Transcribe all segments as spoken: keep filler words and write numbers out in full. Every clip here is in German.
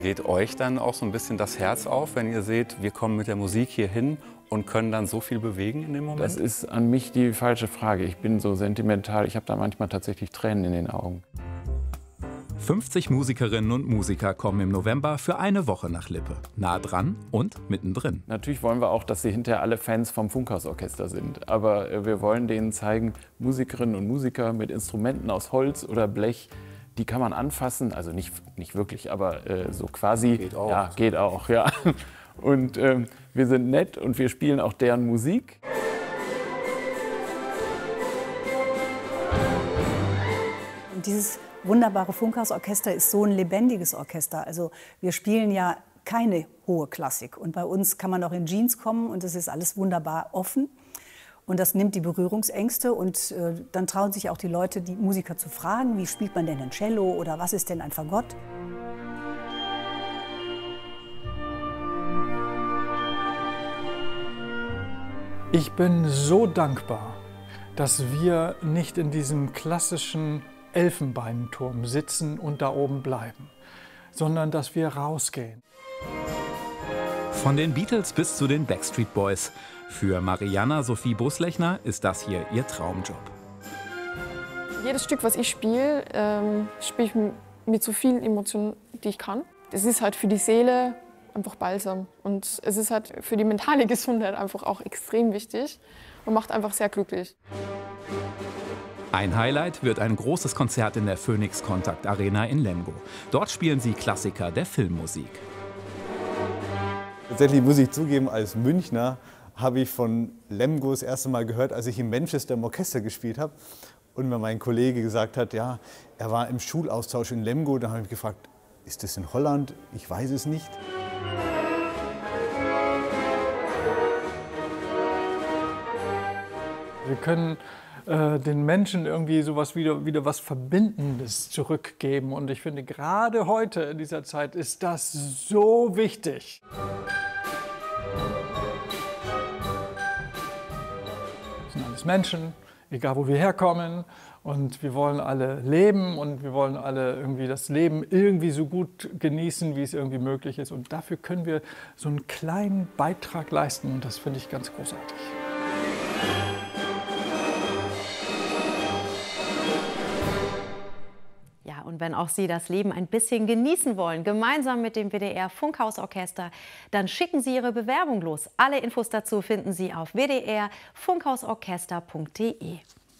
Geht euch dann auch so ein bisschen das Herz auf, wenn ihr seht, wir kommen mit der Musik hier hin und können dann so viel bewegen in dem Moment? Das ist an mich die falsche Frage. Ich bin so sentimental, ich habe da manchmal tatsächlich Tränen in den Augen. fünfzig Musikerinnen und Musiker kommen im November für eine Woche nach Lippe. Nah dran und mittendrin. Natürlich wollen wir auch, dass sie hinterher alle Fans vom Funkhausorchester sind. Aber äh, wir wollen denen zeigen, Musikerinnen und Musiker mit Instrumenten aus Holz oder Blech, die kann man anfassen. Also nicht, nicht wirklich, aber äh, so quasi. Geht auch. Ja, geht auch, ja. Und ähm, wir sind nett und wir spielen auch deren Musik. Und dieses wunderbare Funkhausorchester ist so ein lebendiges Orchester. Also wir spielen ja keine hohe Klassik. Und bei uns kann man auch in Jeans kommen und es ist alles wunderbar offen. Und das nimmt die Berührungsängste und äh, dann trauen sich auch die Leute, die Musiker zu fragen, wie spielt man denn ein Cello oder was ist denn ein Fagott? Ich bin so dankbar, dass wir nicht in diesem klassischen Elfenbeinturm sitzen und da oben bleiben, sondern dass wir rausgehen. Von den Beatles bis zu den Backstreet Boys. Für Marianna Sophie Buslechner ist das hier ihr Traumjob. Jedes Stück, was ich spiele, ähm, spiele ich mit so vielen Emotionen, die ich kann. Es ist halt für die Seele einfach balsam. Und es ist halt für die mentale Gesundheit einfach auch extrem wichtig und macht einfach sehr glücklich. Ein Highlight wird ein großes Konzert in der Phoenix Contact Arena in Lemgo. Dort spielen sie Klassiker der Filmmusik. Tatsächlich muss ich zugeben, als Münchner habe ich von Lemgo das erste Mal gehört, als ich in Manchester im Orchester gespielt habe. Und mir mein Kollege gesagt hat, ja, er war im Schulaustausch in Lemgo. Da habe ich mich gefragt, ist das in Holland? Ich weiß es nicht. Wir können äh, den Menschen irgendwie sowas wieder, wieder was Verbindendes zurückgeben. Und ich finde, gerade heute in dieser Zeit ist das so wichtig. Wir sind alles Menschen, egal wo wir herkommen. Und wir wollen alle leben und wir wollen alle irgendwie das Leben irgendwie so gut genießen, wie es irgendwie möglich ist. Und dafür können wir so einen kleinen Beitrag leisten. Und das finde ich ganz großartig. Ja, und wenn auch Sie das Leben ein bisschen genießen wollen, gemeinsam mit dem W D R Funkhausorchester, dann schicken Sie Ihre Bewerbung los. Alle Infos dazu finden Sie auf w d r funkhausorchester punkt de.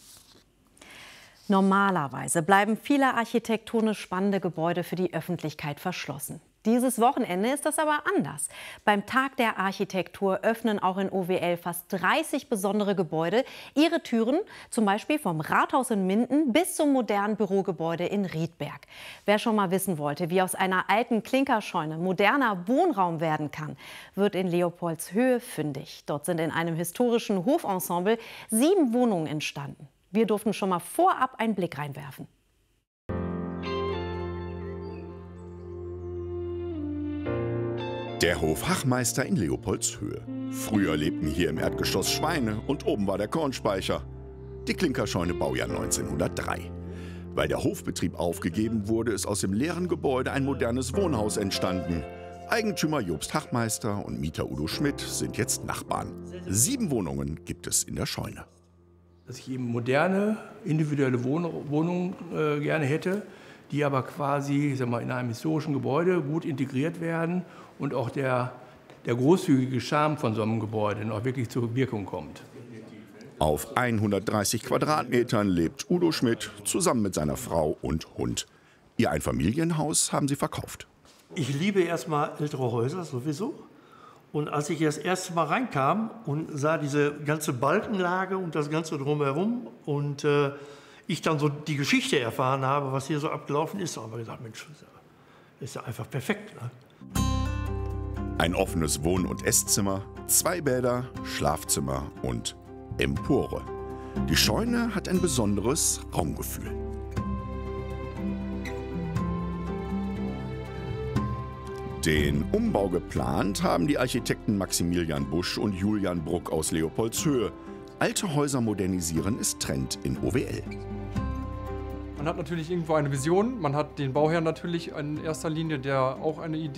Normalerweise bleiben viele architektonisch spannende Gebäude für die Öffentlichkeit verschlossen. Dieses Wochenende ist das aber anders. Beim Tag der Architektur öffnen auch in O W L fast dreißig besondere Gebäude ihre Türen, zum Beispiel vom Rathaus in Minden bis zum modernen Bürogebäude in Riedberg. Wer schon mal wissen wollte, wie aus einer alten Klinkerscheune moderner Wohnraum werden kann, wird in Leopoldshöhe fündig. Dort sind in einem historischen Hofensemble sieben Wohnungen entstanden. Wir durften schon mal vorab einen Blick reinwerfen. Der Hof Hachmeister in Leopoldshöhe. Früher lebten hier im Erdgeschoss Schweine und oben war der Kornspeicher. Die Klinkerscheune Baujahr neunzehnhundertdrei. Weil der Hofbetrieb aufgegeben wurde, ist aus dem leeren Gebäude ein modernes Wohnhaus entstanden. Eigentümer Jobst Hachmeister und Mieter Udo Schmidt sind jetzt Nachbarn. Sieben Wohnungen gibt es in der Scheune. Dass ich eben moderne, individuelle Wohnungen äh, gerne hätte, die aber quasi, ich sag mal, in einem historischen Gebäude gut integriert werden und auch der, der großzügige Charme von so einem Gebäude noch wirklich zur Wirkung kommt. Auf hundertdreißig Quadratmetern lebt Udo Schmidt zusammen mit seiner Frau und Hund. Ihr Einfamilienhaus haben sie verkauft. Ich liebe erstmal ältere Häuser sowieso. Und als ich das erste Mal reinkam und sah diese ganze Balkenlage und das Ganze drumherum und äh, ich dann so die Geschichte erfahren habe, was hier so abgelaufen ist, habe ich gesagt, Mensch, das ist ja einfach perfekt. Ne? Ein offenes Wohn- und Esszimmer, zwei Bäder, Schlafzimmer und Empore. Die Scheune hat ein besonderes Raumgefühl. Den Umbau geplant haben die Architekten Maximilian Busch und Julian Bruck aus Leopoldshöhe. Alte Häuser modernisieren ist Trend in O W L. Man hat natürlich irgendwo eine Vision, man hat den Bauherrn natürlich in erster Linie, der auch eine Idee